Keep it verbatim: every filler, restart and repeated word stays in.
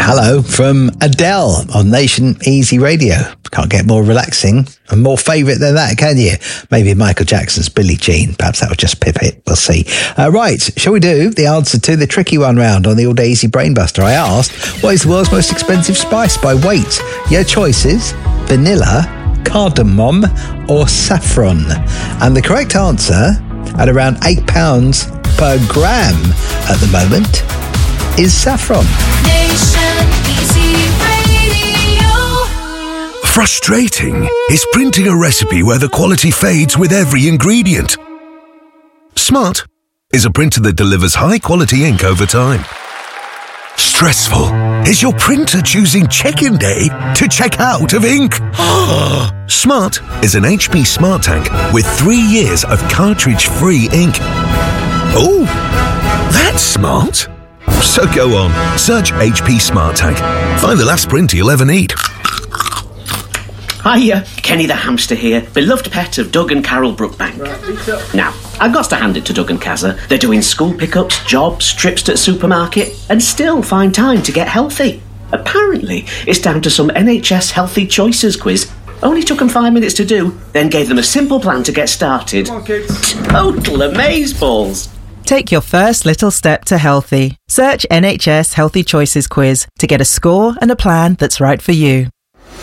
Hello from Adele on Nation Easy Radio. Can't get more relaxing and more favourite than that, can you? Maybe Michael Jackson's Billie Jean. Perhaps that would just pip it. We'll see. Uh, right, shall we do the answer to the tricky one round on the All Day Easy Brainbuster? I asked, what is the world's most expensive spice by weight? Your choices: vanilla, cardamom or saffron. And the correct answer, at around eight pounds per gram at the moment, is saffron. Nation Easy Radio. Frustrating is printing a recipe where the quality fades with every ingredient. Smart is a printer that delivers high-quality ink over time. Stressful is your printer choosing check-in day to check out of ink. Smart is an H P Smart Tank with three years of cartridge-free ink. Oh, that's smart. So go on, search H P Smart Tank. Find the last printer you'll ever need. Hiya, Kenny the hamster here, beloved pet of Doug and Carol Brookbank. Now, I've got to hand it to Doug and Kazza. They're doing school pickups, jobs, trips to the supermarket, and still find time to get healthy. Apparently, it's down to some N H S Healthy Choices quiz. Only took them five minutes to do, then gave them a simple plan to get started. Come on, kids. Total amazeballs. Take your first little step to healthy. Search N H S Healthy Choices quiz to get a score and a plan that's right for you.